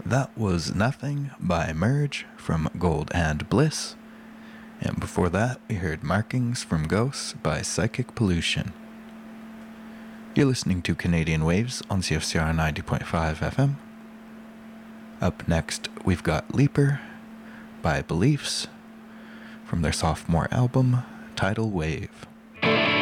That was Nothing by Merge from Gold and Bliss. And before that, we heard Markings from Ghosts by Psychic Pollution. You're listening to Canadian Waves on CFCR 90.5 FM. Up next, we've got Leaper by Beliefs from their sophomore album, Tidal Wave.